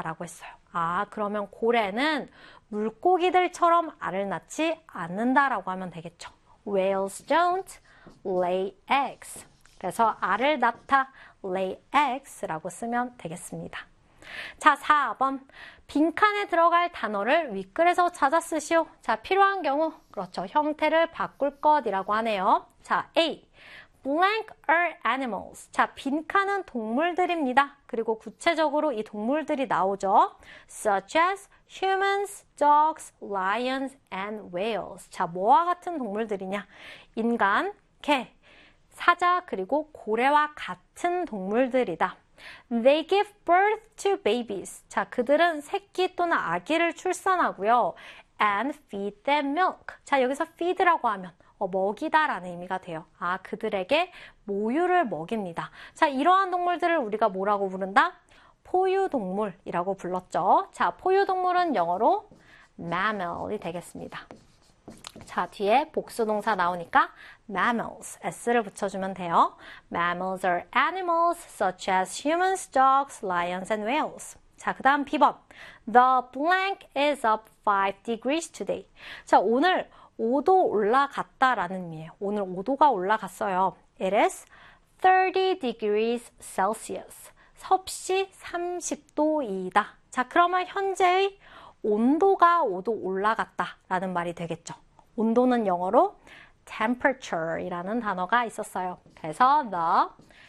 라고 했어요. 아, 그러면 고래는 물고기들처럼 알을 낳지 않는다라고 하면 되겠죠. Whales don't lay eggs. 그래서 알을 낳다 lay eggs라고 쓰면 되겠습니다. 자, 4번. 빈칸에 들어갈 단어를 윗글에서 찾아 쓰시오. 자, 필요한 경우, 그렇죠. 형태를 바꿀 것이라고 하네요. 자, A. Blank are animals. 자, 빈칸은 동물들입니다. 그리고 구체적으로 이 동물들이 나오죠. Such as humans, dogs, lions, and whales. 자, 뭐와 같은 동물들이냐? 인간, 개, 사자, 그리고 고래와 같은 동물들이다. They give birth to babies. 자, 그들은 새끼 또는 아기를 출산하고요. And feed them milk. 자, 여기서 feed라고 하면 먹이다라는 의미가 돼요. 아, 그들에게 모유를 먹입니다. 자, 이러한 동물들을 우리가 뭐라고 부른다? 포유동물이라고 불렀죠. 자, 포유동물은 영어로 mammal이 되겠습니다. 자, 뒤에 복수동사 나오니까 mammals, s를 붙여주면 돼요. Mammals are animals such as humans, dogs, lions, and whales. 자, 그 다음 B번. The blank is up 5 degrees today. 자, 오늘 5도 올라갔다라는 의미예요. 오늘 5도가 올라갔어요. It is 30 degrees Celsius. 섭씨 30도이다. 자, 그러면 현재의 온도가 5도 올라갔다라는 말이 되겠죠. 온도는 영어로 temperature이라는 단어가 있었어요. 그래서 the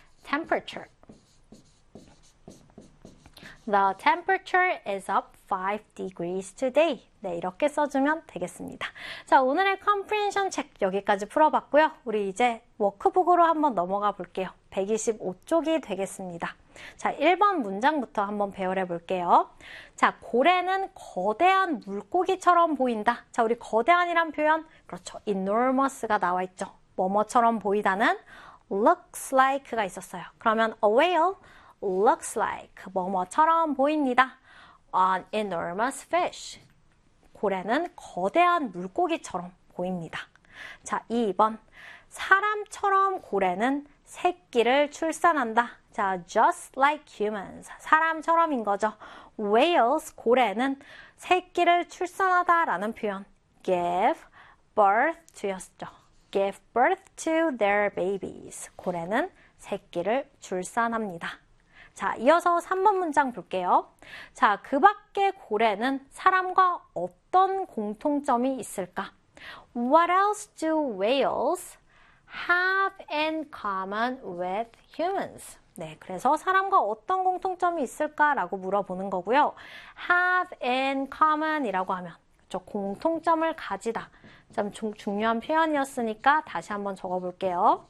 temperature is up 5 degrees today. 네, 이렇게 써주면 되겠습니다. 자, 오늘의 comprehension 책 여기까지 풀어봤고요. 우리 이제 워크북으로 한번 넘어가 볼게요. 125쪽이 되겠습니다. 자, 1번 문장부터 한번 배열해 볼게요. 자, 고래는 거대한 물고기처럼 보인다. 자, 우리 거대한이란 표현, 그렇죠. enormous가 나와 있죠. 뭐뭐처럼 보이다는 looks like가 있었어요. 그러면 a whale looks like 뭐뭐처럼 보입니다. An enormous fish. 고래는 거대한 물고기처럼 보입니다. 자, 2번. 사람처럼 고래는 새끼를 출산한다. 자, just like humans. 사람처럼인 거죠. Whales, 고래는 새끼를 출산하다라는 표현. give birth to였죠. give birth to their babies. 고래는 새끼를 출산합니다. 자, 이어서 3번 문장 볼게요. 자, 그 밖에 고래는 사람과 어떤 공통점이 있을까? What else do whales have in common with humans? 네, 그래서 사람과 어떤 공통점이 있을까라고 물어보는 거고요. have in common 이라고 하면 그렇죠, 공통점을 가지다. 좀 중요한 표현이었으니까 다시 한번 적어볼게요.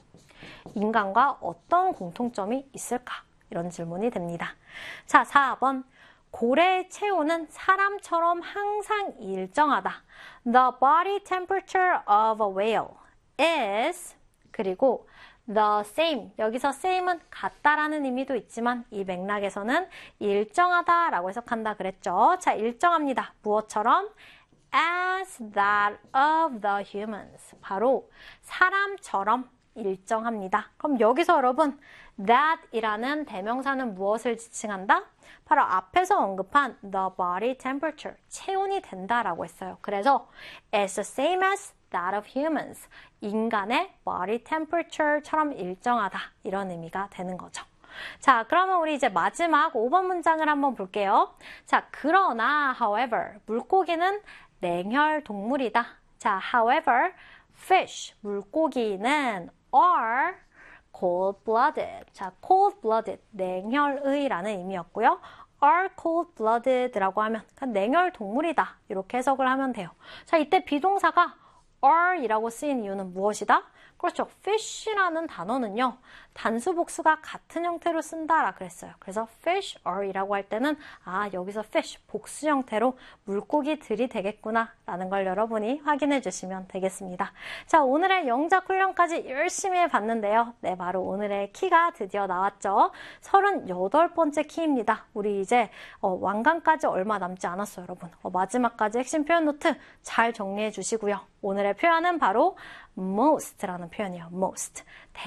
인간과 어떤 공통점이 있을까? 이런 질문이 됩니다. 자, 4번. 고래의 체온은 사람처럼 항상 일정하다. The body temperature of a whale is 그리고 the same. 여기서 same은 같다라는 의미도 있지만 이 맥락에서는 일정하다라고 해석한다 그랬죠. 자, 일정합니다. 무엇처럼? As that of the humans. 바로 사람처럼 일정합니다. 그럼 여기서 여러분 that 이라는 대명사는 무엇을 지칭한다? 바로 앞에서 언급한 the body temperature, 체온이 된다라고 했어요. 그래서 it's the same as that of humans, 인간의 body temperature처럼 일정하다 이런 의미가 되는 거죠. 자, 그러면 우리 이제 마지막 5번 문장을 한번 볼게요. 자, 그러나 however, 물고기는 냉혈 동물이다. 자, however, fish, 물고기는 are cold-blooded. 자, cold-blooded, 냉혈의라는 의미였고요. are cold-blooded라고 하면 냉혈 동물이다. 이렇게 해석을 하면 돼요. 자, 이때 비동사가 are이라고 쓰인 이유는 무엇이다? 그렇죠. fish라는 단어는요. 단수 복수가 같은 형태로 쓴다라 그랬어요. 그래서 fish are이라고 할 때는 아, 여기서 fish 복수 형태로 물고기들이 되겠구나 라는 걸 여러분이 확인해 주시면 되겠습니다. 자, 오늘의 영작 훈련까지 열심히 해봤는데요. 네, 바로 오늘의 키가 드디어 나왔죠. 38번째 키입니다. 우리 이제 완강까지 얼마 남지 않았어요, 여러분. 마지막까지 핵심 표현 노트 잘 정리해 주시고요. 오늘의 표현은 바로 most라는 표현이에요. most.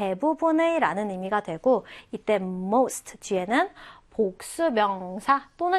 대부분의 라는 의미가 되고 이때 most 뒤에는 복수명사 또는